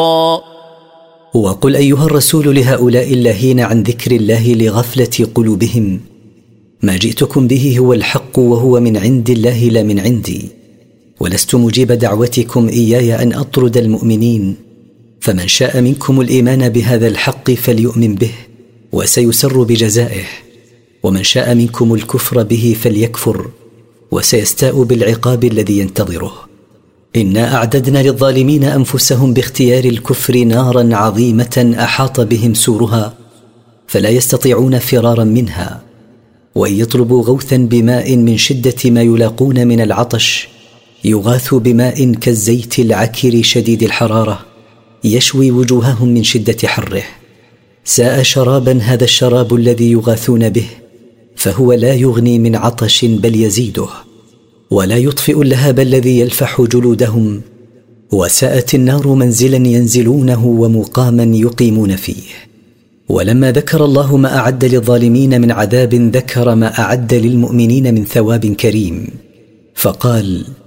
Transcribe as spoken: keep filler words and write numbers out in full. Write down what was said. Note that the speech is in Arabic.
وقل أيها الرسول لهؤلاء اللاهين عن ذكر الله لغفلة قلوبهم: ما جئتكم به هو الحق وهو من عند الله لا من عندي، ولست مجيب دعوتكم إياي أن أطرد المؤمنين، فمن شاء منكم الإيمان بهذا الحق فليؤمن به وسيسر بجزائه، ومن شاء منكم الكفر به فليكفر وسيستاء بالعقاب الذي ينتظره. إنا أعددنا للظالمين أنفسهم باختيار الكفر نارا عظيمة أحاط بهم سورها فلا يستطيعون فرارا منها، وإن يطلبوا غوثا بماء من شدة ما يلاقون من العطش يغاثوا بماء كالزيت العكر شديد الحرارة يشوي وجوههم من شدة حره. ساء شرابا هذا الشراب الذي يغاثون به، فهو لا يغني من عطش بل يزيده، ولا يطفئ اللهب الذي يلفح جلودهم. وساءت النار منزلا ينزلونه ومقاما يقيمون فيه. ولما ذكر الله ما أعد للظالمين من عذاب ذكر ما أعد للمؤمنين من ثواب كريم، فقال: